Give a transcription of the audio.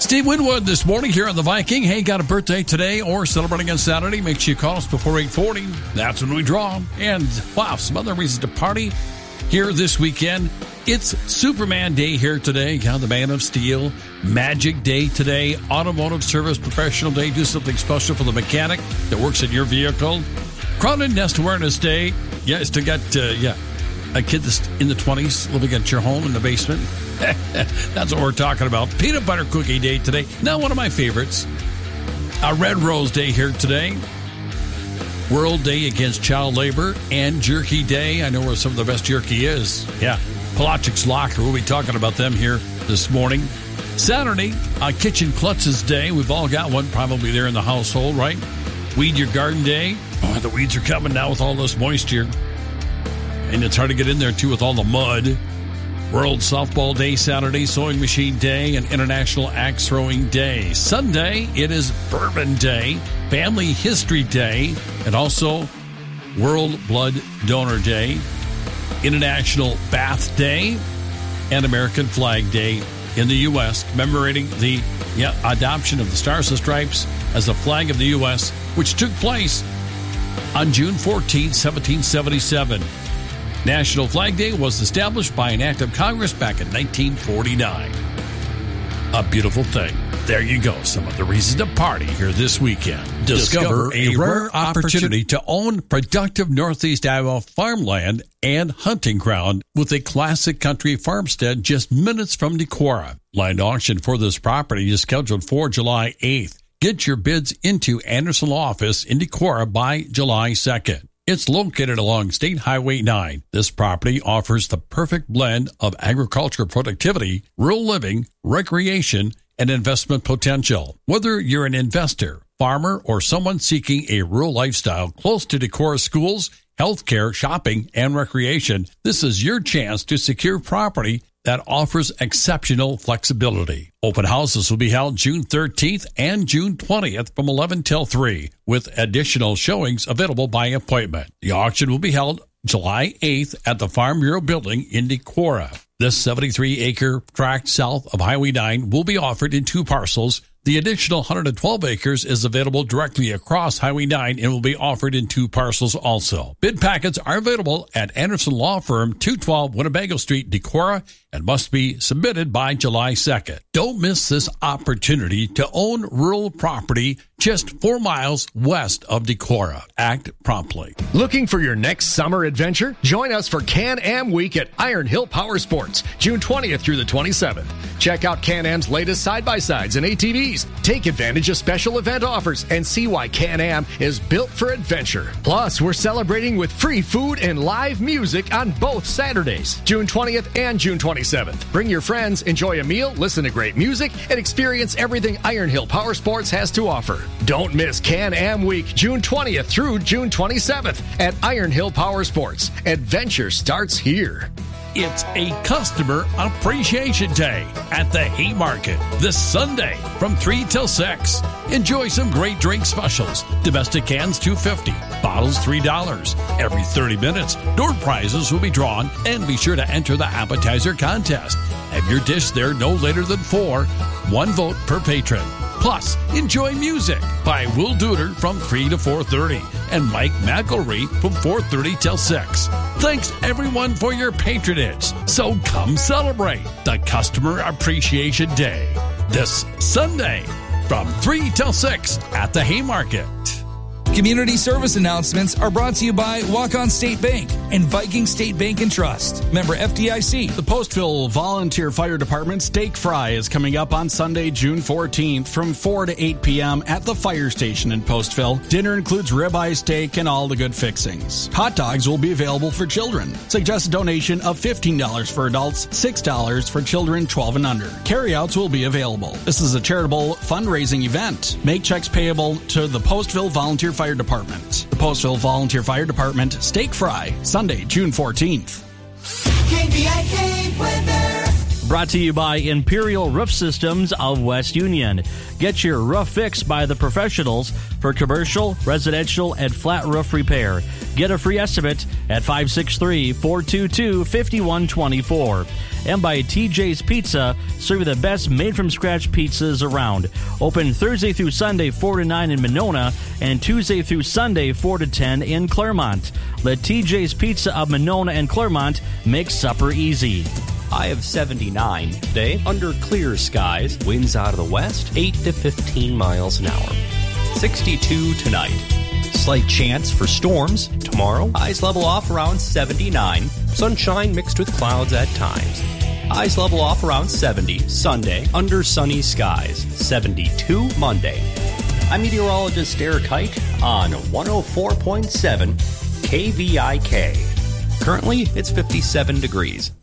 Steve Winwood this morning here on the Viking. Hey, got a birthday today or celebrating on Saturday? Make sure you call us before 8:40. That's when we draw. And, wow, some other reasons to party here this weekend. It's Superman Day here today. Got the Man of Steel. Magic Day today. Automotive Service Professional Day. Do something special for the mechanic that works in your vehicle. Crowded Nest Awareness Day. Yeah, still got, a kid that's in the 20s living at your home in the basement. That's what we're talking about. Peanut Butter Cookie Day today. Now, one of my favorites. A Red Rose Day here today. World Day Against Child Labor and Jerky Day. I know where some of the best jerky is. Yeah, Pelagics Locker. We'll be talking about them here this morning. Saturday, Kitchen Klutz's Day. We've all got one probably there in the household, right? Weed Your Garden Day. Oh, the weeds are coming now with all this moisture. And it's hard to get in there, too, with all the mud. World Softball Day Saturday, Sewing Machine Day, and International Axe Throwing Day. Sunday, it is Bourbon Day, Family History Day, and also World Blood Donor Day, International Bath Day, and American Flag Day in the U.S., commemorating the adoption of the Stars and Stripes as the flag of the U.S., which took place on June 14, 1777. National Flag Day was established by an act of Congress back in 1949. A beautiful thing. There you go. Some of the reasons to party here this weekend. Discover a rare opportunity to own productive Northeast Iowa farmland and hunting ground with a classic country farmstead just minutes from Decorah. Land auction for this property is scheduled for July 8th. Get your bids into Anderson Law Office in Decorah by July 2nd. It's located along State Highway 9. This property offers the perfect blend of agricultural productivity, rural living, recreation, and investment potential. Whether you're an investor, farmer, or someone seeking a rural lifestyle close to Decorah schools, healthcare, shopping, and recreation, this is your chance to secure property that offers exceptional flexibility. Open houses will be held June 13th and June 20th from 11 till 3, with additional showings available by appointment. The auction will be held July 8th at the Farm Bureau Building in Decorah. This 73-acre tract south of Highway 9 will be offered in 2 parcels. The additional 112 acres is available directly across Highway 9 and will be offered in 2 parcels also. Bid packets are available at Anderson Law Firm, 212 Winnebago Street, Decorah, and must be submitted by July 2nd. Don't miss this opportunity to own rural property just 4 miles west of Decorah. Act promptly. Looking for your next summer adventure? Join us for Can-Am Week at Iron Hill Power Sports, June 20th through the 27th. Check out Can-Am's latest side-by-sides and ATVs. Take advantage of special event offers and see why Can-Am is built for adventure. Plus, we're celebrating with free food and live music on both Saturdays, June 20th and June 27th. Bring your friends, enjoy a meal, listen to great music, and experience everything Iron Hill Power Sports has to offer. Don't miss Can-Am Week, June 20th through June 27th at Iron Hill Power Sports. Adventure starts here. It's a Customer Appreciation Day at the Haymarket this Sunday from 3 till 6. Enjoy some great drink specials. Domestic cans $2.50, bottles $3. Every 30 minutes, door prizes will be drawn, and be sure to enter the appetizer contest. Have your dish there no later than 4. 1 vote per patron. Plus, enjoy music by Will Duder from 3 to 4:30 and Mike McElry from 4:30 till 6. Thanks, everyone, for your patronage. So come celebrate the Customer Appreciation Day this Sunday from 3 till 6 at the Haymarket. Community service announcements are brought to you by Walk-On State Bank and Viking State Bank and Trust. Member FDIC. The Postville Volunteer Fire Department Steak Fry is coming up on Sunday, June 14th from 4 to 8 p.m. at the fire station in Postville. Dinner includes ribeye steak and all the good fixings. Hot dogs will be available for children. Suggest a donation of $15 for adults, $6 for children 12 and under. Carryouts will be available. This is a charitable fundraising event. Make checks payable to the Postville Volunteer Fire Department. The Postville Volunteer Fire Department Steak Fry, Sunday, June 14th. KVIK weather. Brought to you by Imperial Roof Systems of West Union. Get your roof fixed by the professionals for commercial, residential, and flat roof repair. Get a free estimate at 563-422-5124. And by TJ's Pizza, serving the best made-from-scratch pizzas around. Open Thursday through Sunday, 4 to 9 in Monona, and Tuesday through Sunday, 4 to 10 in Claremont. Let TJ's Pizza of Monona and Claremont make supper easy. High of 79 today, under clear skies. Winds out of the west, 8 to 15 miles an hour. 62 tonight. Slight chance for storms tomorrow. Highs level off around 79. Sunshine mixed with clouds at times. Highs level off around 70 Sunday, under sunny skies. 72 Monday. I'm meteorologist Eric Hike on 104.7 KVIK. Currently, it's 57 degrees.